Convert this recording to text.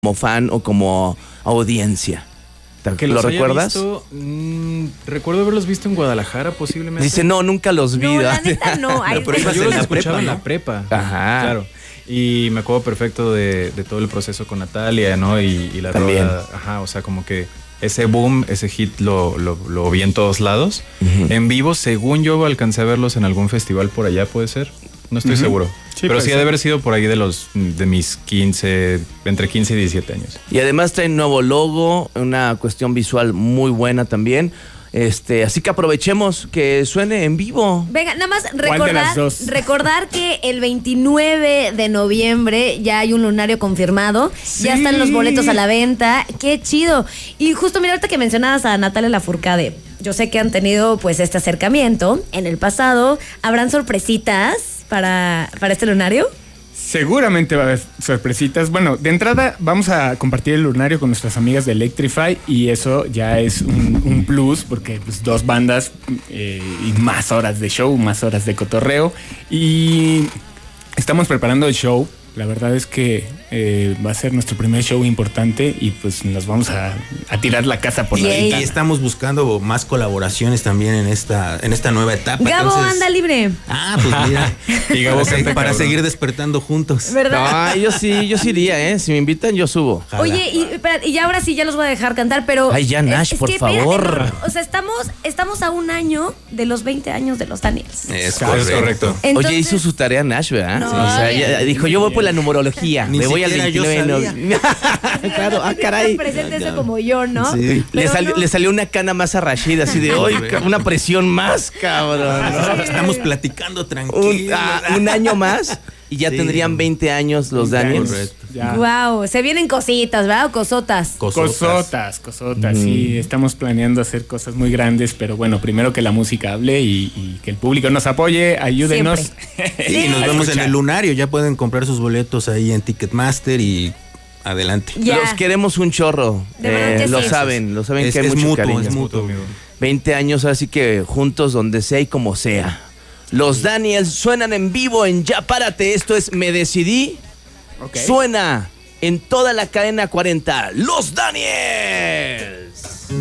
como fan o como audiencia. Que ¿Lo recuerdas? Recuerdo haberlos visto en Guadalajara, posiblemente. Dice, no, nunca los vi. No, la neta no. Ay, Pero yo los escuchaba en la prepa. Ajá. Claro. Y me acuerdo perfecto de todo el proceso con Natalia, ¿no? Y la También. rola. Ajá, o sea, como que ese boom, ese hit lo vi en todos lados. En vivo, según yo, alcancé a verlos en algún festival por allá, ¿puede ser? No estoy seguro. Sí, pero puede sí ha ser. de haber sido por ahí de mis 15, entre 15 y 17 años. Y además traen nuevo logo, una cuestión visual muy buena también. Así que aprovechemos que suene en vivo. Venga, nada más ¿Cuál de las dos? recordar que el 29 de noviembre ya hay un lunario confirmado. Sí. Ya están los boletos a la venta. ¡Qué chido! Y justo mira, ahorita que mencionabas a Natalia Lafourcade, yo sé que han tenido pues este acercamiento en el pasado. ¿Habrán sorpresitas para este lunario? Seguramente va a haber sorpresitas. Bueno, de entrada vamos a compartir el lunario con nuestras amigas de Electrify y eso ya es un plus porque pues 2 bandas y más horas de show, más horas de cotorreo y estamos preparando el show. La verdad es que va a ser nuestro primer show importante y pues nos vamos a tirar la casa por la Yay. Y ventana. estamos buscando más colaboraciones también en esta nueva etapa. Gabo, Entonces, anda libre. pues mira. Y Gabo canta, para cabrón. seguir despertando juntos. ¿Verdad? No, yo sí iría, ¿eh? Si me invitan, yo subo. Ojalá. Oye, y ahora sí ya los voy a dejar cantar, pero... Ay, ya, Nash, por favor. no, o sea, estamos a un año de los 20 años de los Daniels. Es Es correcto. Entonces- Oye, hizo su tarea Nash, ¿verdad? No, o sea, bien. ella dijo, yo voy por la numerología. Ni me voy al siquiera yo 29. Claro, caray. Presente ese como yo, ¿no? Sí. Pero Le salió una cana más a Rashid, así de, hoy una presión más, cabrón. ¿no? Estamos platicando tranquilo. Un año más y ya Sí. tendrían 20 años los 20 Daniels. Correcto. Ya. Wow, se vienen cositas, ¿verdad? O cosotas. Cosotas. Sí, estamos planeando hacer cosas muy grandes, pero bueno, primero que la música hable y que el público nos apoye, ayúdenos. Sí, nos A vemos en escuchar. el lunario. Ya pueden comprar sus boletos ahí en Ticketmaster y adelante. Ya. Los queremos un chorro. De verdad que lo sí. saben que hay Es mucho mutuo, cariño. es mutuo. amigo. 20 años, así que juntos donde sea y como sea. Los Daniels suenan en vivo en Ya Párate. Esto es Me Decidí. Ok. Suena en toda la cadena 40. Los Daniels.